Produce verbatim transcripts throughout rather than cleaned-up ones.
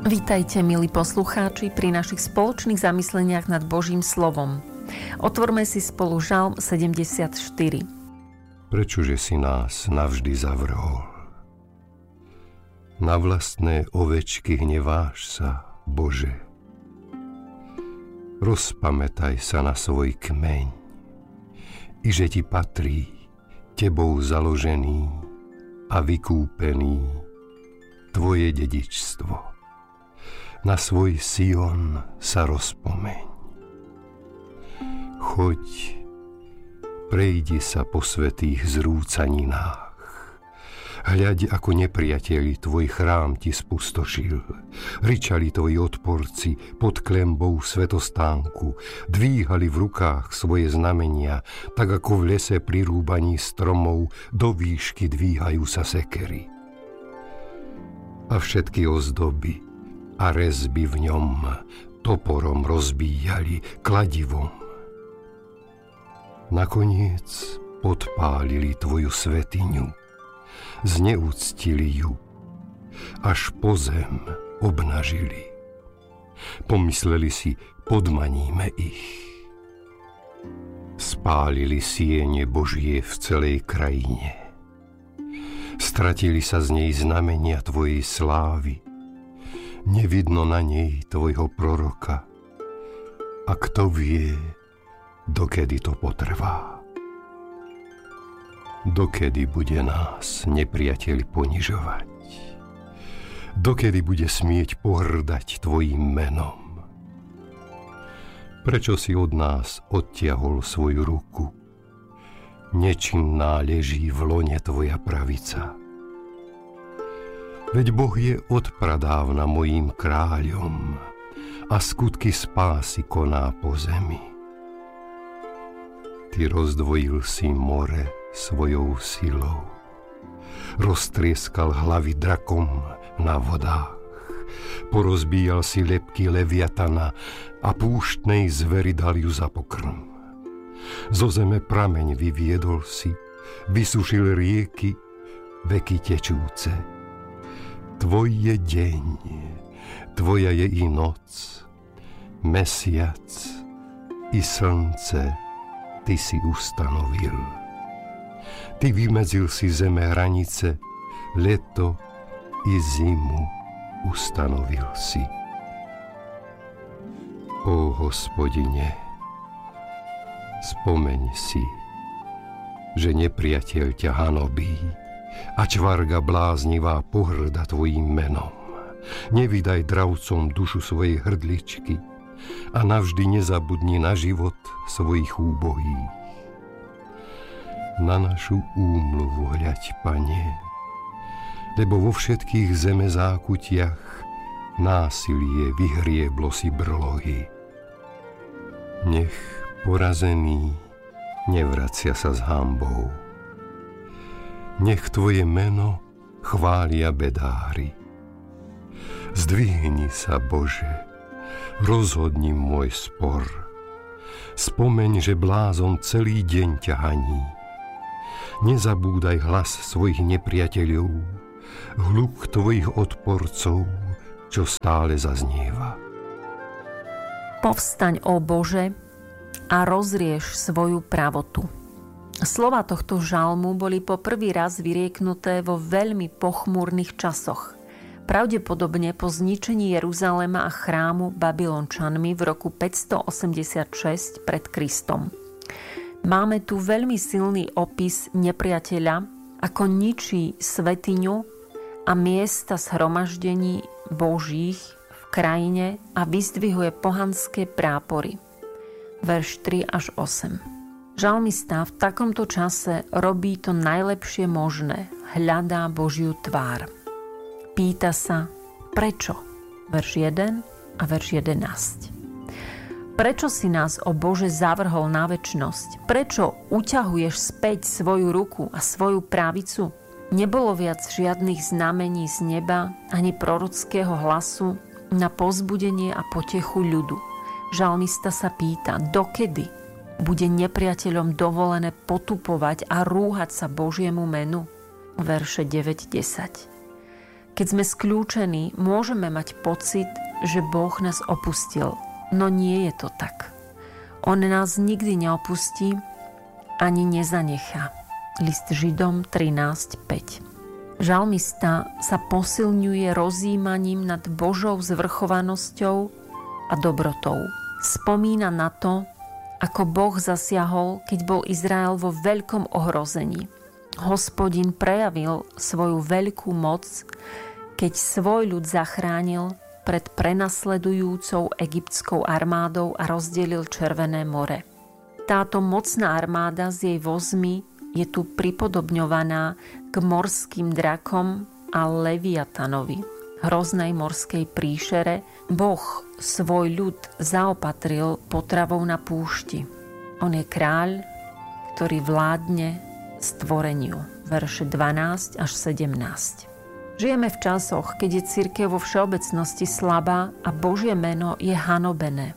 Vítajte, milí poslucháči, pri našich spoločných zamysleniach nad Božím slovom. Otvorme si spolu Žalm sedemdesiatštyri. Prečože si nás navždy zavrhol? Na vlastné ovečky hneváš sa, Bože. Rozpamätaj sa na svoj kmeň, i že ti patrí tebou založený a vykúpený tvoje dedičstvo. Na svoj Sion sa rozpomeň. Choď, prejdi sa po svätých zrúcaninách. Hľaď, ako nepriateli tvoj chrám ti spustošil. Ričali tvoji odporci pod klenbou svetostánku. Dvíhali v rukách svoje znamenia, tak ako v lese pri rúbaní stromov do výšky dvíhajú sa sekery. A všetky ozdoby a rezby v ňom toporom rozbíjali, kladivom. Nakoniec podpálili tvoju svetiňu, zneúctili ju, až po zem obnažili. Pomysleli si, podmaníme ich. Spálili siene Božie v celej krajine. Stratili sa z nej znamenia tvojej slávy. Nevidno na nej tvojho proroka. A kto vie, dokedy to potrvá. Dokedy bude nás nepriateľ ponižovať? Dokedy bude smieť pohrdať tvojim menom? Prečo si od nás odtiahol svoju ruku? Nečinná leží v lone tvoja pravica. Veď Boh je odpradávna mojím kráľom a skutky spásy koná po zemi. Ty rozdvojil si more svojou silou. Roztrieskal hlavy drakom na vodách. Porozbíjal si lebky leviatana a púštnej zveri dal ju za pokrm. Zo zeme prameň vyviedol si, vysušil rieky, veky tečúce. Tvoj je deň, tvoja je i noc, mesiac i slnce ty si ustanovil. Ty vymedzil si zeme hranice, leto i zimu ustanovil si. Ó Hospodine, spomeň si, že nepriateľ ťa hanobí a čvarga bláznivá pohrda tvojím menom. Nevydaj dravcom dušu svojej hrdličky a navždy nezabudni na život svojich úbohých. Na našu úmluvu hľaď, Pane, lebo vo všetkých zeme zákutiach násilie vyhrieblo si brlohy. Nech porazený nevracia sa s hanbou. Nech tvoje meno chvália bedári. Zdvihni sa, Bože, rozhodni môj spor. Spomeň, že blázon celý deň ťa haní. Nezabúdaj hlas svojich nepriateľov, hluk tvojich odporcov, čo stále zaznieva. Povstaň, ó Bože, a rozrieš svoju pravotu. Slova tohto žalmu boli po prvý raz vyrieknuté vo veľmi pochmúrnych časoch. Pravdepodobne po zničení Jeruzalema a chrámu Babylončanmi v roku päťstoosemdesiatšesť pred Kristom. Máme tu veľmi silný opis nepriateľa, ako ničí svetiňu a miesta zhromaždení Božích v krajine a vyzdvihuje pohanské prápory. Verš tri až osem. Žalmista v takomto čase robí to najlepšie možné, hľadá Božiu tvár. Pýta sa, prečo? Verš jeden a verš jedenásť. Prečo si nás, ó Bože, zavrhol na večnosť? Prečo uťahuješ späť svoju ruku a svoju pravicu? Nebolo viac žiadnych znamení z neba ani prorockého hlasu na povzbudenie a potechu ľudu. Žalmista sa pýta, dokedy bude nepriateľom dovolené potupovať a rúhať sa Božiemu menu? Verše deväť desať. Keď sme skľúčení, môžeme mať pocit, že Boh nás opustil. No nie je to tak. On nás nikdy neopustí ani nezanechá. List Židom trinásť päť. Žalmista sa posilňuje rozjímaním nad Božou zvrchovanosťou a dobrotou. Spomína na to, ako Boh zasiahol, keď bol Izrael vo veľkom ohrození. Hospodin prejavil svoju veľkú moc, keď svoj ľud zachránil pred prenasledujúcou egyptskou armádou a rozdelil Červené more. Táto mocná armáda s jej vozmi je tu pripodobňovaná k morským drakom a Leviatanovi, hroznej morskej príšere. Boh svoj ľud zaopatril potravou na púšti. On je kráľ, ktorý vládne stvoreniu. Verše dvanásť až sedemnásť. Žijeme v časoch, keď je cirkev vo všeobecnosti slabá a Božie meno je hanobené.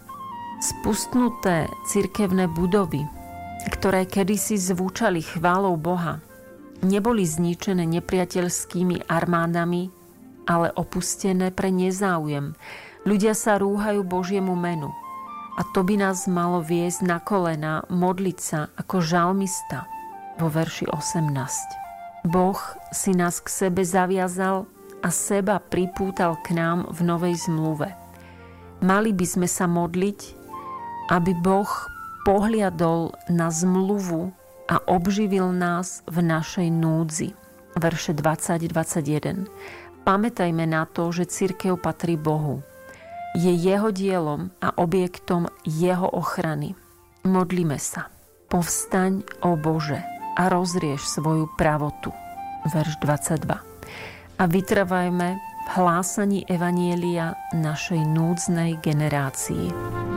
Spustnuté cirkevné budovy, ktoré kedysi zvúčali chválou Boha, neboli zničené nepriateľskými armádami, ale opustené pre nezáujem. Ľudia sa rúhajú Božiemu menu. A to by nás malo viesť na kolena modliť sa ako žalmista vo verši osemnásť. Boh si nás k sebe zaviazal a seba pripútal k nám v novej zmluve. Mali by sme sa modliť, aby Boh pohliadol na zmluvu a obživil nás v našej núdzi. Verše dvadsať dvadsaťjeden. Pamätajme na to, že cirkev patrí Bohu. Je jeho dielom a objektom jeho ochrany. Modlíme sa. Povstaň, ó Bože, a rozrieš svoju pravotu. Verš dvadsaťdva. A vytrvajme v hlásaní evanjelia našej núdznej generácii.